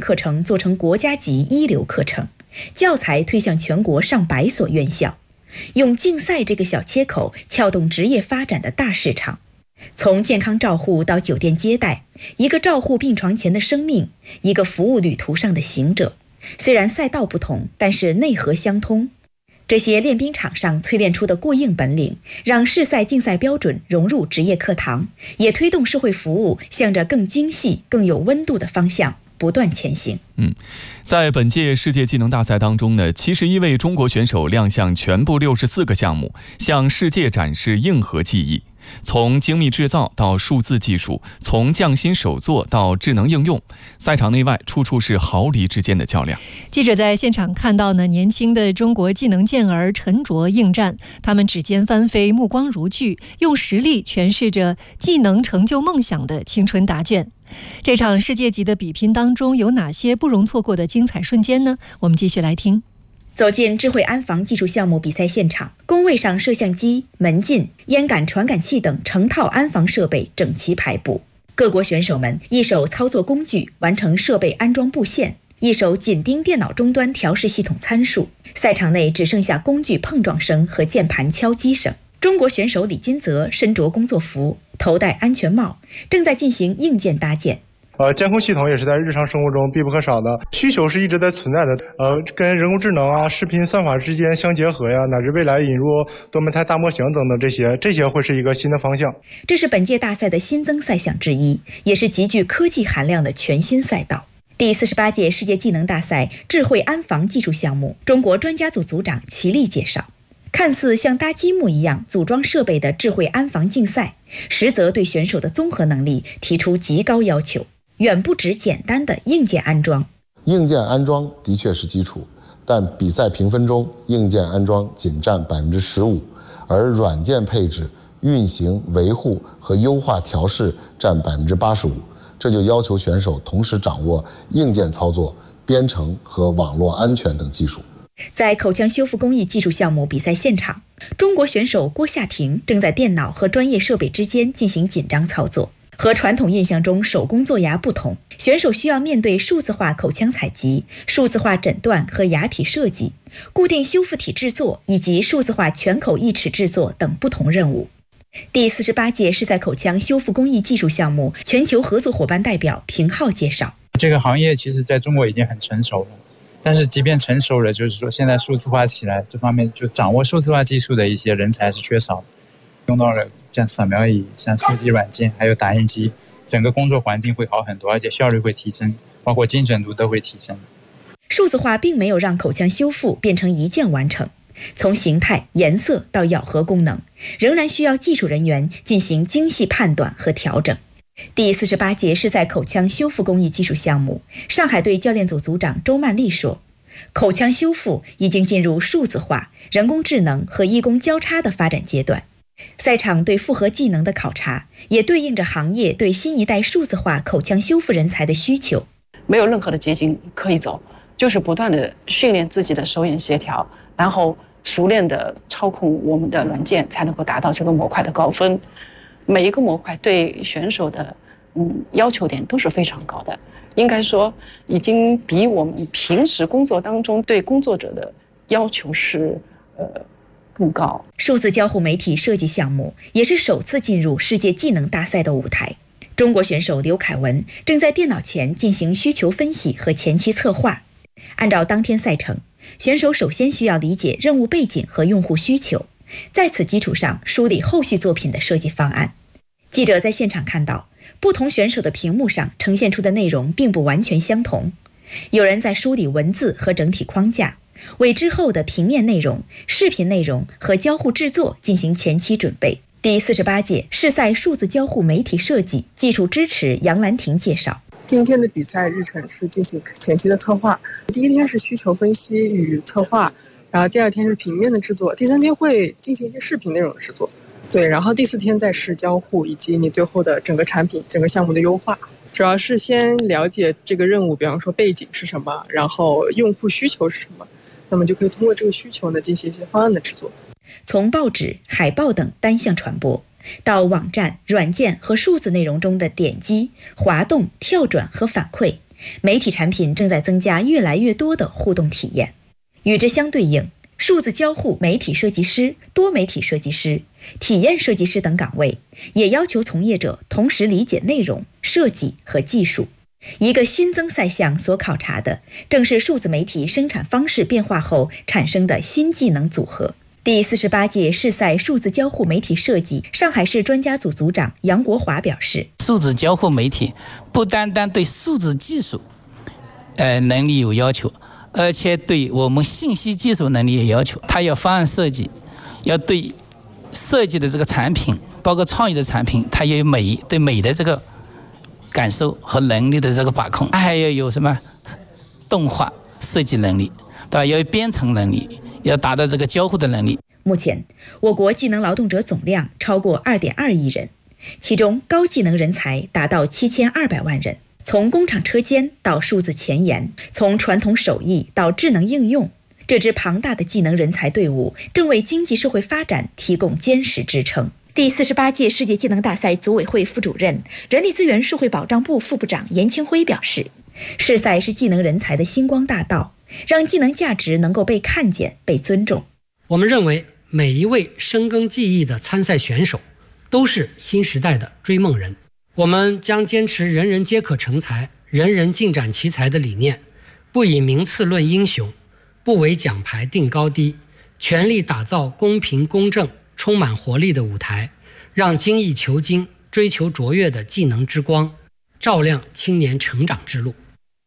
课程做成国家级一流课程，教材推向全国上百所院校，用竞赛这个小切口撬动职业发展的大市场。从健康照护到酒店接待，一个照护病床前的生命，一个服务旅途上的行者。虽然赛道不同，但是内核相通。这些练兵场上淬炼出的过硬本领，让市赛竞赛标准融入职业课堂，也推动社会服务向着更精细、更有温度的方向不断前行。 在本届世界技能大赛当中呢，71位中国选手亮相全部64个项目，向世界展示硬核技艺。从精密制造到数字技术，从匠心手作到智能应用，赛场内外处处是毫厘之间的较量。 记者在现场看到呢，年轻的中国技能健儿沉着应战，他们指尖翻飞，目光如炬，用实力诠释着技能成就梦想的青春答卷。这场世界级的比拼当中有哪些不容错过的精彩瞬间呢？我们继续来听。 走进智慧安防技术项目比赛现场，工位上摄像机、门禁、烟感传感器等成套安防设备整齐排布。各国选手们一手操作工具完成设备安装布线，一手紧盯电脑终端调试系统参数。赛场内只剩下工具碰撞声和键盘敲击声。中国选手李金泽身着工作服，头戴安全帽，正在进行硬件搭建。 监控系统也是在日常生活中必不可少的，需求是一直在存在的。跟人工智能啊、视频算法之间相结合呀，乃至未来引入多媒态大模型等等，这些会是一个新的方向。 这是本届大赛的新增赛项之一，也是极具科技含量的全新赛道。第48届世界技能大赛智慧安防技术项目，中国专家组组长齐力介绍，看似像搭积木一样组装设备的智慧安防竞赛，实则对选手的综合能力提出极高要求，远不止简单的硬件安装。 硬件安装的确是基础，但比赛评分中硬件安装仅占15%，而软件配置、运行、维护和优化调试占85%。这就要求选手同时掌握硬件操作、编程和网络安全等技术。 在口腔修复工艺技术项目比赛现场，中国选手郭夏婷正在电脑和专业设备之间进行紧张操作。和传统印象中手工做牙不同，选手需要面对数字化口腔采集、数字化诊断和牙体设计、固定修复体制作以及数字化全口义齿制作等不同任务。第48届世赛口腔修复工艺技术项目全球合作伙伴代表平浩介绍， 这个行业其实在中国已经很成熟了，但是即便成熟了，就是说现在数字化起来，这方面就掌握数字化技术的一些人才是缺少的。用到了像扫描仪、像设计软件还有打印机，整个工作环境会好很多，而且效率会提升，包括精准度都会提升。 数字化并没有让口腔修复变成一键完成，从形态、颜色到咬合功能，仍然需要技术人员进行精细判断和调整。第48届世赛口腔修复工艺技术项目，上海队教练组组长周曼丽说，口腔修复已经进入数字化、人工智能和医工交叉的发展阶段。赛场对复合技能的考察，也对应着行业对新一代数字化口腔修复人才的需求。 没有任何的捷径可以走，就是不断的训练自己的手眼协调，然后熟练的操控我们的软件，才能够达到这个模块的高分。每一个模块对选手的要求点都是非常高的，应该说已经比我们平时工作当中对工作者的要求是更高。 数字交互媒体设计项目也是首次进入世界技能大赛的舞台。中国选手刘凯文正在电脑前进行需求分析和前期策划。按照当天赛程，选手首先需要理解任务背景和用户需求，在此基础上梳理后续作品的设计方案。记者在现场看到，不同选手的屏幕上呈现出的内容并不完全相同，有人在梳理文字和整体框架，为之后的平面内容、视频内容和交互制作进行前期准备。第48届世赛数字交互媒体设计技术支持杨兰婷介绍， 今天的比赛日程是进行前期的策划，第一天是需求分析与策划，然后第二天是平面的制作，第三天会进行一些视频内容的制作，对，然后第4天再是交互以及你最后的整个产品、整个项目的优化。主要是先了解这个任务，比方说背景是什么，然后用户需求是什么，那么就可以通过这个需求呢进行一些方案的制作。 从报纸、海报等单向传播，到网站、软件和数字内容中的点击、滑动、跳转和反馈， 媒体产品正在增加越来越多的互动体验。与之相对应，数字交互媒体设计师、多媒体设计师、体验设计师等岗位也要求从业者同时理解内容、设计和技术。一个新增赛项所考察的正是数字媒体生产方式变化后产生的新技能组合。第48届市赛数字交互媒体设计上海市专家组组长杨国华表示， 数字交互媒体不单单对数字技术能力有要求，而且对我们信息技术能力也要求。它要方案设计，要对设计的这个产品，包括创意的产品，它也有对美的这个感受和能力的这个把控，还要有什么动画设计能力，对吧？要有编程能力，要达到这个交互的能力。 目前，我国技能劳动者总量超过2.2亿人，其中高技能人才达到7200万人。从工厂车间到数字前沿，从传统手艺到智能应用，这支庞大的技能人才队伍正为经济社会发展提供坚实支撑。第48届世界技能大赛组委会副主任、人力资源社会保障部副部长严清辉表示，市赛是技能人才的星光大道，让技能价值能够被看见、被尊重。 我们认为，每一位深耕技艺的参赛选手都是新时代的追梦人。我们将坚持人人皆可成才、人人尽展奇才的理念，不以名次论英雄，不为奖牌定高低，全力打造公平公正、充满活力的舞台，让精益求精、追求卓越的技能之光照亮青年成长之路。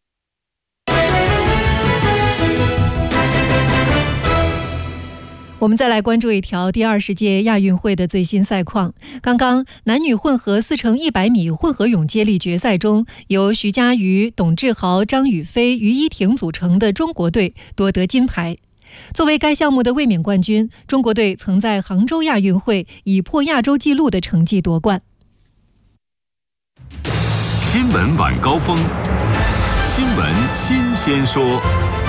我们再来关注一条第20届亚运会的最新赛况。刚刚男女混合4乘100米混合泳接力决赛中，由徐嘉余、董志豪、张雨霏、于依婷组成的中国队夺得金牌。作为该项目的卫冕冠军，中国队曾在杭州亚运会以破亚洲纪录的成绩夺冠。 新闻晚高峰，新闻新鲜说。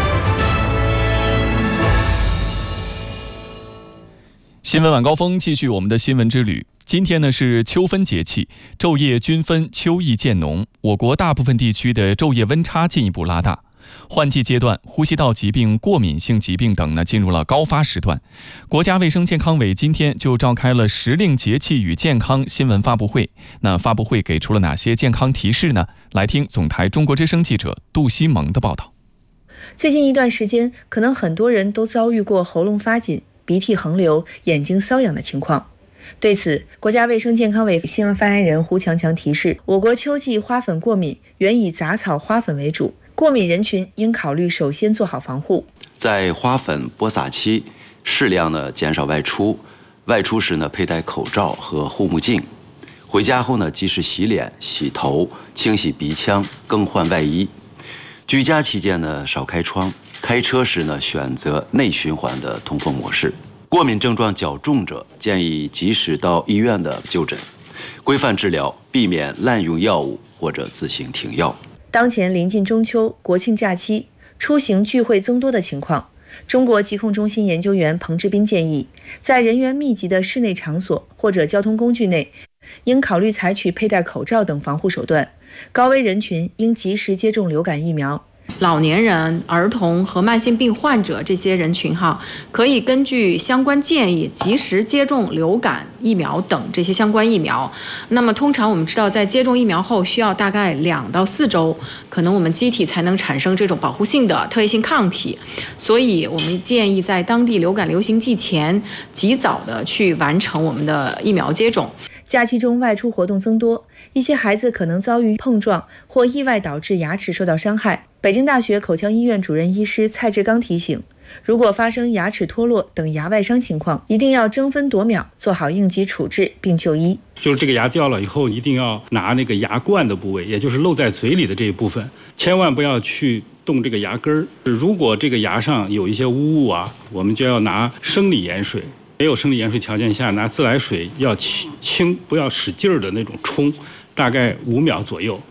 新闻晚高峰，继续我们的新闻之旅。今天呢是秋分节气，昼夜均分，秋意渐浓。我国大部分地区的昼夜温差进一步拉大。换季阶段，呼吸道疾病、过敏性疾病等呢进入了高发时段。国家卫生健康委今天就召开了时令节气与健康新闻发布会。那发布会给出了哪些健康提示呢？来听总台中国之声记者杜西蒙的报道。 最近一段时间，可能很多人都遭遇过喉咙发紧、鼻涕横流、眼睛瘙痒的情况。对此，国家卫生健康委新闻发言人胡强强提示，我国秋季花粉过敏原以杂草花粉为主，过敏人群应考虑首先做好防护。 在花粉播撒期，适量的减少外出，外出时呢佩戴口罩和护目镜，回家后呢及时洗脸、洗头、清洗鼻腔、更换外衣。居家期间呢少开窗，开车时呢选择内循环的通风模式。过敏症状较重者，建议及时到医院的就诊，规范治疗，避免滥用药物或者自行停药。 当前临近中秋、国庆假期，出行聚会增多的情况，中国疾控中心研究员彭志斌建议，在人员密集的室内场所或者交通工具内，应考虑采取佩戴口罩等防护手段。高危人群应及时接种流感疫苗。 老年人、儿童和慢性病患者这些人群可以根据相关建议及时接种流感疫苗等这些相关疫苗。那么通常我们知道，在接种疫苗后需要大概2到4周，可能我们机体才能产生这种保护性的特异性抗体，所以我们建议在当地流感流行季前及早的去完成我们的疫苗接种。 假期中外出活动增多，一些孩子可能遭遇碰撞或意外导致牙齿受到伤害。北京大学口腔医院主任医师蔡志刚提醒，如果发生牙齿脱落等牙外伤情况，一定要争分夺秒做好应急处置并就医。 就是这个牙掉了以后，一定要拿那个牙冠的部位，也就是露在嘴里的这一部分，千万不要去动这个牙根儿。如果这个牙上有一些污物啊，我们就要拿生理盐水，没有生理盐水条件下，拿自来水要轻，不要使劲儿的那种冲，大概5秒左右。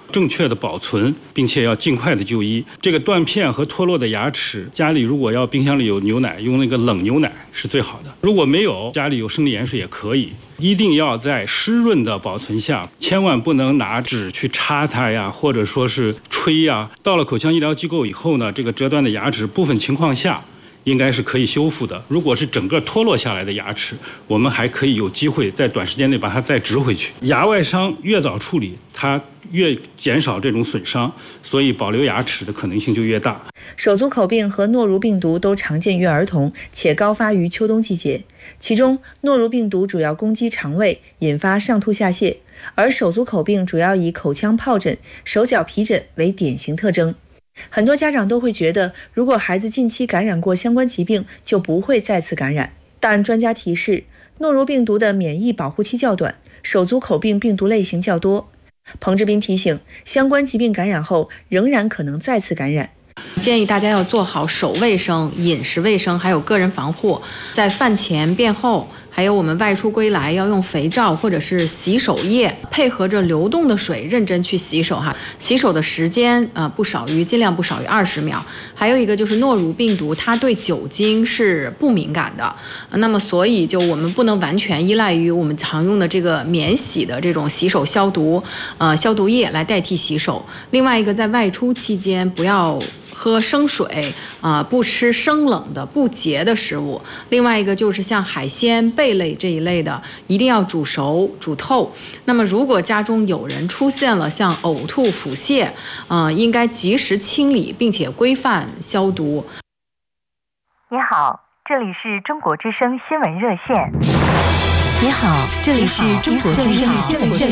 正确的保存，并且要尽快的就医。这个断片和脱落的牙齿，家里如果要冰箱里有牛奶，用那个冷牛奶是最好的。如果没有，家里有生理盐水也可以。一定要在湿润的保存下，千万不能拿纸去插它呀，或者说是吹呀。到了口腔医疗机构以后呢，这个折断的牙齿部分情况下应该是可以修复的。如果是整个脱落下来的牙齿，我们还可以有机会在短时间内把它再植回去。牙外伤越早处理，它越减少这种损伤，所以保留牙齿的可能性就越大。 手足口病和诺如病毒都常见于儿童，且高发于秋冬季节。其中，诺如病毒主要攻击肠胃，引发上吐下泻，而手足口病主要以口腔疱疹、手脚皮疹为典型特征。很多家长都会觉得，如果孩子近期感染过相关疾病，就不会再次感染。但专家提示，诺如病毒的免疫保护期较短，手足口病病毒类型较多。彭志斌提醒，相关疾病感染后仍然可能再次感染。 建议大家要做好手卫生、饮食卫生，还有个人防护。在饭前、便后，还有我们外出归来要用肥皂或者是洗手液，配合着流动的水认真去洗手哈。洗手的时间尽量不少于20秒。还有一个就是诺如病毒，它对酒精是不敏感的，那么所以就我们不能完全依赖于我们常用的这个免洗的这种洗手消毒液来代替洗手。另外一个，在外出期间不要喝生水不吃生冷的不洁的食物。另外一个就是像海鲜、贝类这一类的，一定要煮熟煮透。那么如果家中有人出现了像呕吐、腹泻，应该及时清理并且规范消毒。 你好，这里是中国之声新闻热线。 你好，这里是中国之声新闻热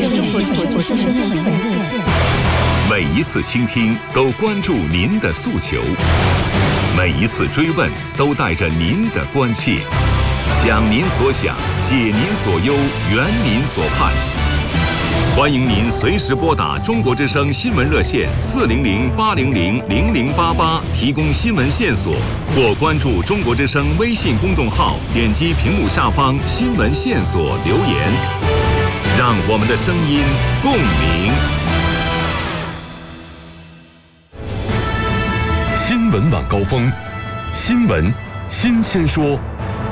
线。 每一次倾听都关注您的诉求，每一次追问都带着您的关切，想您所想，解您所忧，圆您所盼。欢迎您随时拨打中国之声新闻热线400-800-0088提供新闻线索，或关注中国之声微信公众号，点击屏幕下方新闻线索留言，让我们的声音共鸣。新闻晚高峰，新闻新鲜说。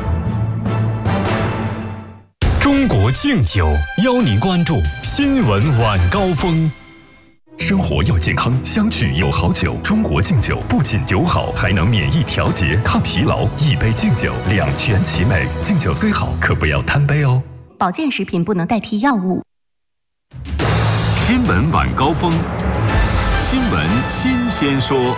中国敬酒邀您关注新闻晚高峰。生活要健康，相聚有好酒。中国敬酒不仅酒好，还能免疫调节、抗疲劳。一杯敬酒，两全其美。敬酒虽好，可不要贪杯哦。 保健食品不能代替药物。 新闻晚高峰，新闻新鲜说。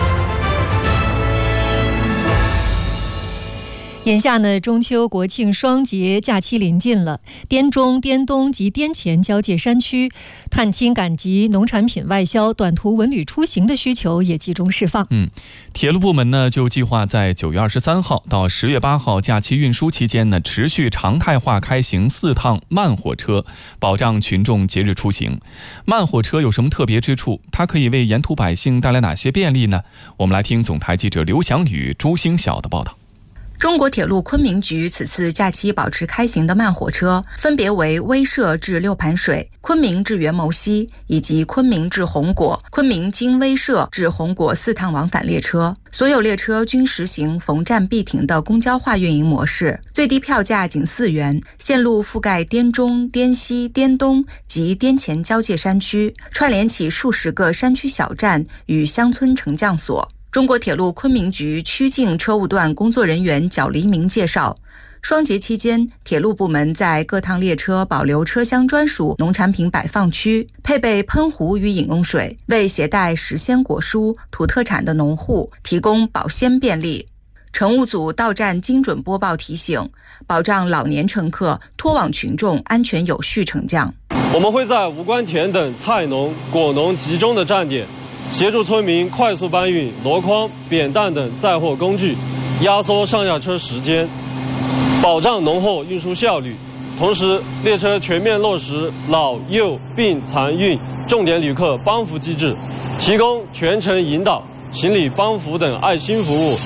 眼下呢，中秋国庆双节假期临近了，滇中、滇东及滇黔交界山区探亲赶集、农产品外销、短途文旅出行的需求也集中释放。 铁路部门呢就计划在9月23号到10月8号假期运输期间呢，持续常态化开行4趟慢火车，保障群众节日出行。慢火车有什么特别之处？它可以为沿途百姓带来哪些便利呢？我们来听总台记者刘翔宇、朱星晓的报道。 中国铁路昆明局此次假期保持开行的慢火车，分别为威慑至六盘水、昆明至元谋溪以及昆明至红果、昆明经威慑至红果4趟往返列车。所有列车均实行逢站必停的公交化运营模式，最低票价仅4元，线路覆盖滇中、滇西、滇东及滇黔交界山区，串联起数十个山区小站与乡村乘降所。中国铁路昆明局曲靖车务段工作人员角黎明介绍，双节期间，铁路部门在各趟列车保留车厢专属农产品摆放区，配备喷壶与饮用水，为携带时鲜果蔬、土特产的农户提供保鲜便利。乘务组到站精准播报提醒，保障老年乘客脱网群众安全有序乘降。 我们会在无关田等菜农、果农集中的站点，协助村民快速搬运箩筐、扁担等载货工具，压缩上下车时间，保障农货运输效率。同时，列车全面落实老幼病残孕重点旅客帮扶机制，提供全程引导、行李帮扶等爱心服务，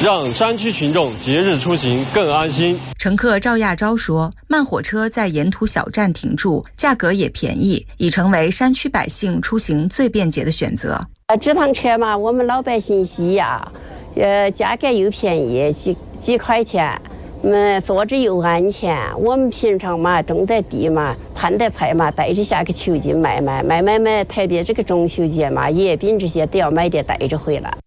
让山区群众节日出行更安心。 乘客赵亚昭说，慢火车在沿途小站停驻，价格也便宜，已成为山区百姓出行最便捷的选择。 这趟车嘛，我们老百姓需要，价格又便宜，几块钱。坐着又安全，我们平常嘛种的地嘛盘的菜嘛带着下去求近卖，特别这个中秋节嘛，月饼这些都要买点带着回来。